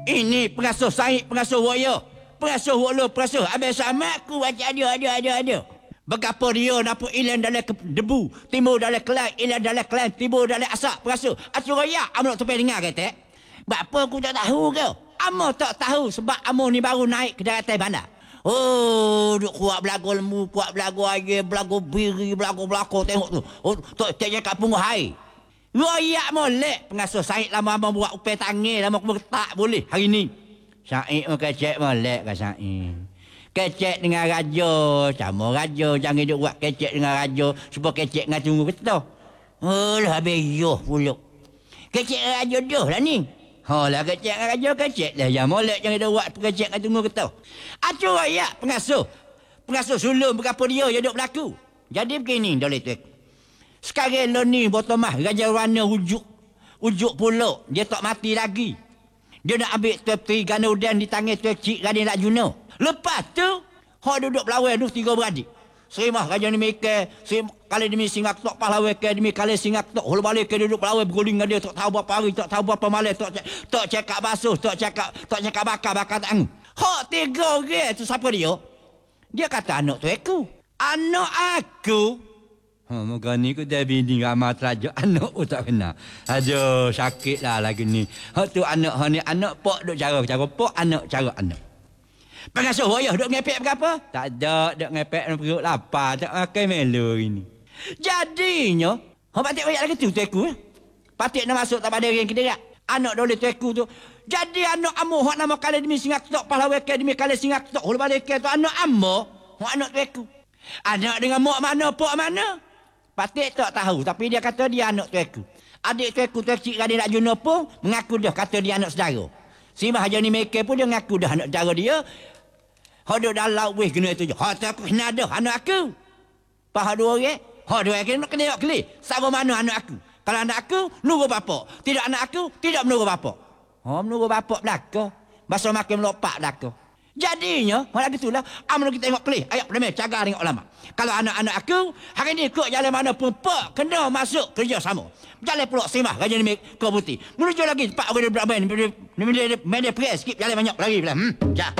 Ini pengasuh Said, pengasuh Waya. Pengasuh Wala, pengasuh Abang Samad ku macam ada. Berapa dia nampak ilan dalam debu, timur dalam kelan, ilan dalam kelan, timur dalam asap, pengasuh. Acu raya, amo nak tupai dengar kata. Berapa aku tak tahu ke? Amo tak tahu sebab amo ni baru naik ke daratan bandar. Oh, duk kuat belagu lembu, kuat belagu air, belagu biri, belagu tengok tu. Oh, tok cek kat pungguk hai. Royak molek pengasuh Said lama-lama buat upaya tangan, lama aku tak boleh hari ni. Said mau kecek molek ke Said. Kecek dengan raja, sama raja, jangan duk buat kecek dengan raja, supaya kecek dengan tunggu kita. Oh, lah habis yoh puluk. Kecek dengan raja dah lah ni. Lah kecek dengan raja, kecek dah. Yang molek jangan duk buat kecek dengan tunggu kita. Acu rakyat pengasuh. Pengasuh sulung berapa dia yang duk berlaku. Jadi begini, Doleh tu. Sekarang lo ni Botomah, Raja Warna ujuk pulak. Dia tak mati lagi. Dia nak ambil Tuan Ganudan di tangan Tuan Cik Raden Lak Juno. Lepas tu, hak duduk berlawan tu 3 beradik. Serimah Raja ni mikir, kali demi singak tok pahlawan ke, demi kali singak tok, hulu balik ke duduk berlawan berguling dengan dia, tak tahu berapa hari, tak tahu berapa malam, tak cakap basuh, tak cakap bakar tak. Hak 3 orang tu siapa dia? Dia kata anak tu aku. Anak aku. Moga ni aku dah bini ramah terajuk anak pun tak kenal. Aduh, sakit lah lagi ni. Hak tu anak, ni anak pok duk cara pok, anak cara anak. Pengasuh wayah duk ngepek berapa? Tak ada, duk ngepek perut lapar, tak makan melu ini. Jadinya, hak patik wayah lagi tu aku. Patik nak masuk tak pada ring kederak. Anak Doleh tu aku tu. Jadi anak amu hak nama kali demi singak tok pahlawan ke demi kali singak tok hulu balik ke tu anak amu, hak anak tu aku. Anak dengan mak mana, pok mana? Patik tak tahu, tapi dia kata dia anak tu aku. Adik tu aku, tu Cik Raden Lak Juno pun mengaku dah, kata dia anak saudara. Si Haji ni Mekeh pun dia mengaku dah anak saudara dia. Haduk dalam weh kena itu je. Hak tu aku kena ada anak aku. Faham 2 orang? Hak 2 orang kena tengok kelih. Sama mana anak aku. Kalau anak aku, menurut bapak. Tidak anak aku, tidak menurut bapak. Menurut bapak belakang. Bahasa makin melopak belakang. Jadinya, lagi itulah, amal kita tengok kelih. Ayat pertama, cagar dengan ulama. Kalau anak-anak aku, hari ni ikut jalan mana pun, pak, kena masuk kerja sama. Jalan pulak Simah, Raja ni kau putih. Menuju lagi, pak, orang berabai, media press, skip jalan banyak lagi. Ja.